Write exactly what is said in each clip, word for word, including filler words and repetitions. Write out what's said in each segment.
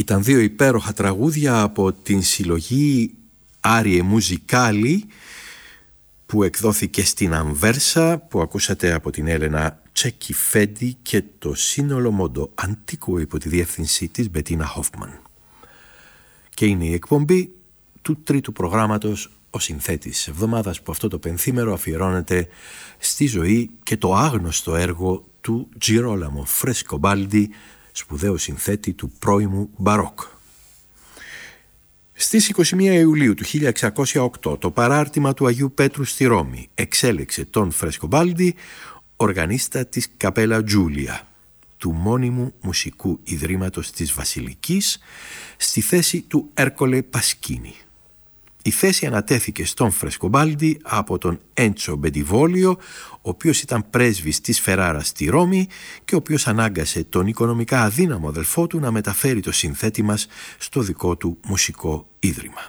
Ήταν δύο υπέροχα τραγούδια από την συλλογή Άριε Μουζικάλι που εκδόθηκε στην Αμβέρσα, που ακούσατε από την Έλενα Τσεκιφέντη και το σύνολο Μόντο Αντίκο υπό τη διεύθυνση της Μπετίνα Χόφμαν. Και είναι η εκπομπή του τρίτου προγράμματος «Ο Συνθέτης» της εβδομάδας, που αυτό το πενθήμερο αφιερώνεται στη ζωή και το άγνωστο έργο του Τζιρόλαμο Φρεσκομπάλντι, σπουδαίου συνθέτη του πρώιμου μπαρόκ. Στις είκοσι μία Ιουλίου του χίλια εξακόσια οκτώ το παράρτημα του Αγίου Πέτρου στη Ρώμη εξέλεξε τον Φρεσκομπάλντι οργανίστα της Καπέλα Τζούλια, του μόνιμου μουσικού ιδρύματος της Βασιλικής, στη θέση του Έρκολε Πασκίνη. Η θέση ανατέθηκε στον Φρεσκομπάλντι από τον Έντσο Μπεντιβόλιο, ο οποίος ήταν πρέσβης της Φεράρα στη Ρώμη και ο οποίος ανάγκασε τον οικονομικά αδύναμο αδελφό του να μεταφέρει το συνθέτη μας στο δικό του μουσικό ίδρυμα.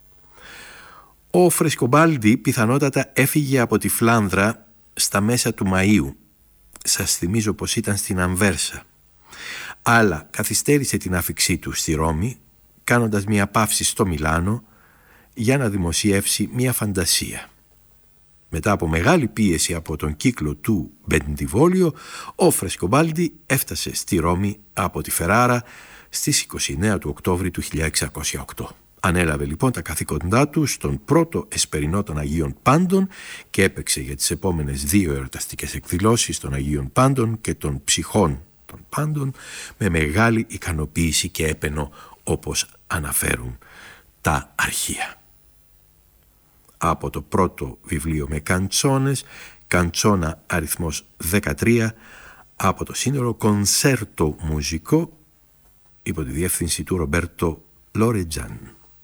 Ο Φρεσκομπάλντι πιθανότατα έφυγε από τη Φλάνδρα στα μέσα του Μαΐου. Σας θυμίζω πως ήταν στην Αμβέρσα. Αλλά καθυστέρησε την άφιξή του στη Ρώμη, κάνοντας μια παύση στο Μιλάνο για να δημοσιεύσει μια φαντασία. Μετά από μεγάλη πίεση από τον κύκλο του Μπεντιβόλιο, ο Φρεσκομπάλντι έφτασε στη Ρώμη από τη Φεράρα στις είκοσι εννέα του Οκτώβρη του χίλια εξακόσια οκτώ. Ανέλαβε λοιπόν τα καθήκοντά του στον πρώτο εσπερινό των Αγίων Πάντων και έπαιξε για τις επόμενες δύο εορταστικές εκδηλώσεις των Αγίων Πάντων και των ψυχών των Πάντων με μεγάλη ικανοποίηση και έπαινο, όπως αναφέρουν τα αρχεία. Από το πρώτο βιβλίο με καντσόνες, καντσόνα αριθμός δεκατρία, από το σύνολο Κονσέρτο Μουζικό υπό τη διεύθυνση του Ρομπέρτο Λορετζάν.